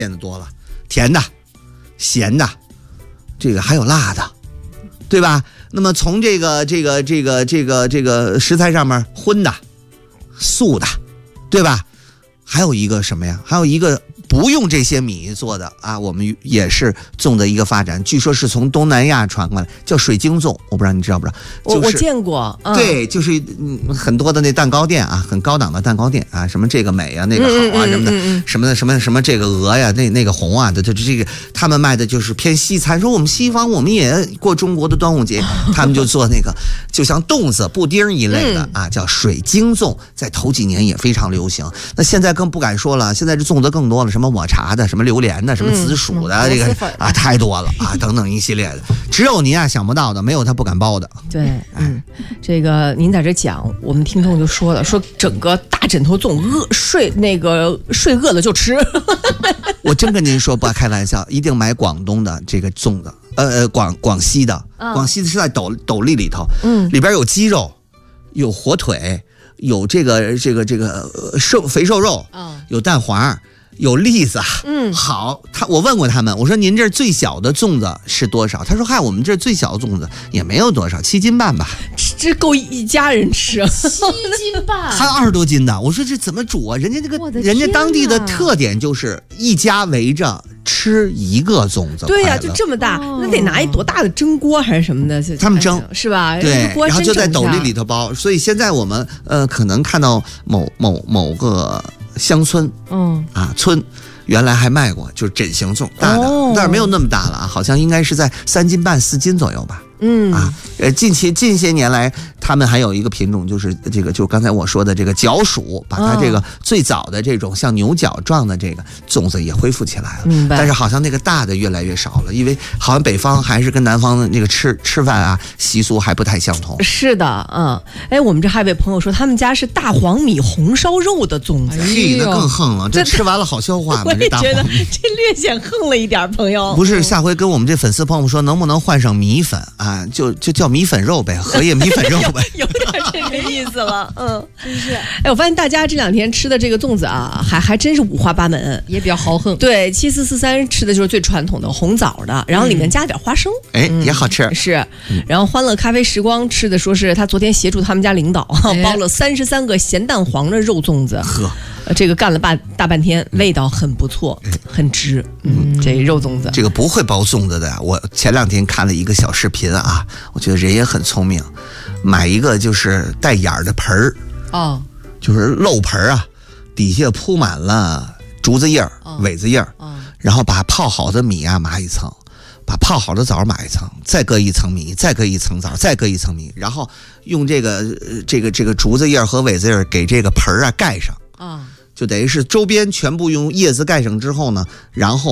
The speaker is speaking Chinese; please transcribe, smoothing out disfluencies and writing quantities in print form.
变得多了，甜的、咸的，这个还有辣的，对吧？那么从这个食材上面，荤的、素的，对吧？还有一个什么呀？还有一个不用这些米做的啊，我们也是粽的一个发展，据说是从东南亚传过来，叫水晶粽，我不知道你知道不知道？ 我见过， 对，就是很多的那蛋糕店啊，很高档的蛋糕店啊，什么这个美啊，那个好啊，什么的，什么这个鹅呀，那个红啊的，这个他们卖的就是偏西餐。说我们西方我们也过中国的端午节，他们就做那个就像粽子、布丁一类的啊，叫水晶粽，在头几年也非常流行。那现在更不敢说了，现在这粽子更多了，什么抹茶的，什么榴莲的，什么紫薯的，这个啊太多了啊，等等一系列的，只有您啊想不到的，没有他不敢包的。 对，这个您在这讲，我们听众就说了，说整个大枕头粽睡饿了就吃。 我真跟您说不开玩笑，一定买广东的这个粽子，广西的，广西的是在斗笠里头，里边有鸡肉，有火腿，有这个肥瘦肉，有蛋黄。有栗子，好，我问过他们，我说您这最小的粽子是多少？他说嗨，我们这最小的粽子也没有多少，7斤半吧， 这够一家人吃 ，7斤半， 还20多斤的。我说这怎么煮啊？人家人家当地的特点就是一家围着吃一个粽子， 对呀，就这么大，那得拿一多大的蒸锅还是什么的？ 他们蒸是吧？ 对，然后就在斗笠里头包。所以现在我们可能看到某个乡村，村原来还卖过，就是枕形粽，大的，但是没有那么大了啊，好像应该是在3斤半、4斤左右吧。近些年来，他们还有一个品种，就是这个，就刚才我说的这个角黍，把它这个最早的这种像牛角状的这个粽子也恢复起来了。 明白。 但是好像那个大的越来越少了，因为好像北方还是跟南方的那个吃饭啊习俗还不太相同。 是的，我们这还有位朋友说，他们家是大黄米红烧肉的粽子， 那更横了，这吃完了好消化吗？ 我也觉得这略显横了一点，朋友。 不是，下回跟我们这粉丝朋友说，能不能换上米粉啊？就叫米粉肉呗，荷叶米粉肉呗， 有点这个意思了。真是。我发现大家这2天吃的这个粽子啊，还真是五花八门， 也比较豪横。 对，7443吃的就是最传统的红枣的，然后里面加点花生， 也好吃。 是，然后欢乐咖啡时光吃的说是他昨天协助他们家领导包了33个咸蛋黄的肉粽子。这个干了大半天，味道很不错，很值。这肉粽子， 这个不会包粽子的，我前2天看了一个小视频啊，我觉得人也很聪明，买一个就是带眼儿的盆儿，就是漏盆啊，底下铺满了竹子叶、苇子叶，然后把泡好的米啊码一层，把泡好的枣码一层，再搁一层米，再搁一层枣，再搁一层米，然后用这个竹子叶和苇子叶给这个盆啊盖上，就等于是周边全部用叶子盖上之后呢，然后